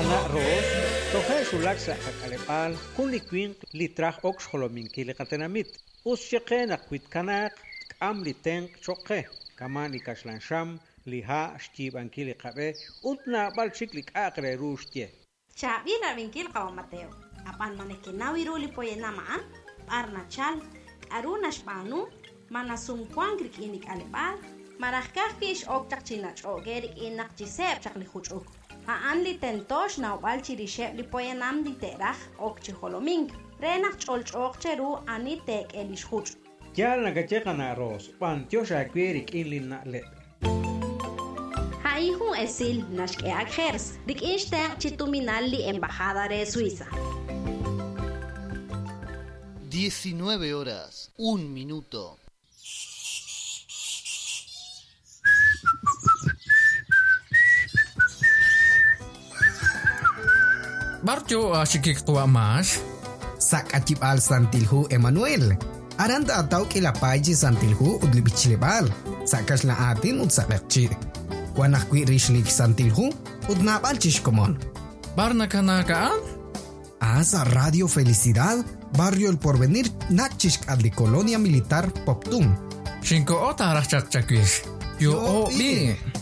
Kana Ros, Tohe Sulaksa Kalepal, Kuniquin, Litrach Oxholomin Kilikatenamit, Ushekena Quitkanak, Amliten Choke, Kamani Kashlansham, Liha, Stiban Kilikabe, Utna Balchiklik Akre Rustie. Chavira Vinkil Mateo, Apan Manekinawi Poyenama, Arna Chal, Aruna Spanu, Manasum Quangrik Inik Alebal, Marakafish Oktak Chinach or Gerik Inak Gisep Chaklihuchuk. Aanli tentosh na walchirishe lipoyenam literach okchiholoming. Renach olch okcheru anitek elishhuch. Ya la gachekana ros, pantiosa querik inlin na le. Haihu esil nashke akers, dik inster chituminali embajada de Suiza. 19 horas, 1 minuto. Barjo asikik tua mas. Sak acip al santilhu Emmanuel. Aranda atau kila paji santilhu udli bichlebal. Sakas la atin ud sakakchi. Wanak kwi rishlik santilhu ud nabal chishkomon. Barna kanaka? Asa Radio Felicidad, Barrio El Porvenir, Nachishk adli Colonia Militar Poptum. Shinko ota rachak chakwish. Yo o bi.